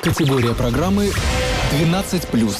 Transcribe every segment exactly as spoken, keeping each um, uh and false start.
Категория программы двенадцать плюс.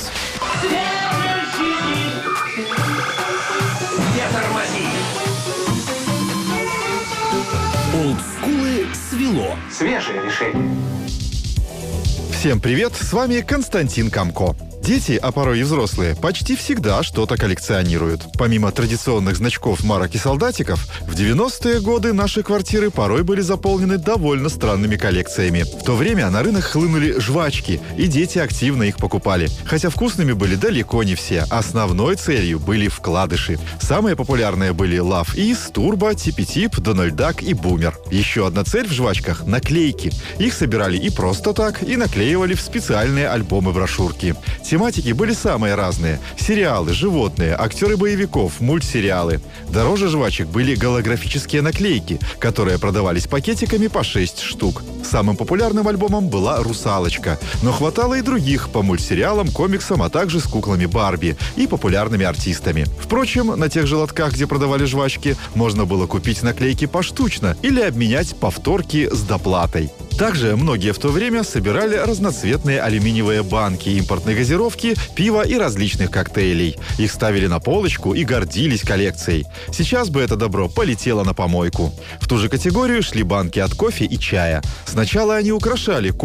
Олдскулы свело. Свежее решение. Всем привет, с вами Константин Камко. Дети, а порой и взрослые, почти всегда что-то коллекционируют. Помимо традиционных значков, марок и солдатиков, в девяностые годы наши квартиры порой были заполнены довольно странными коллекциями. В то время на рынок хлынули жвачки, и дети активно их покупали. Хотя вкусными были далеко не все. Основной целью были вкладыши. Самые популярные были Love Is, Turbo, Типи-Тип, Donald Duck и Boomer. Еще одна цель в жвачках – наклейки. Их собирали и просто так, и наклеивали в специальные альбомы-брошюрки. Тематики были самые разные. Сериалы, животные, актеры боевиков, мультсериалы. Дороже жвачек были голографические наклейки, которые продавались пакетиками по шесть штук. Самым популярным альбомом была «Русалочка». Но хватало и других по мультсериалам, комиксам, а также с куклами Барби и популярными артистами. Впрочем, на тех же лотках, где продавали жвачки, можно было купить наклейки поштучно или обменять повторки с доплатой. Также многие в то время собирали разноцветные алюминиевые банки импортной газировки, пива и различных коктейлей. Их ставили на полочку и гордились коллекцией. Сейчас бы это добро полетело на помойку. В ту же категорию шли банки от кофе и чая. Сначала они украшали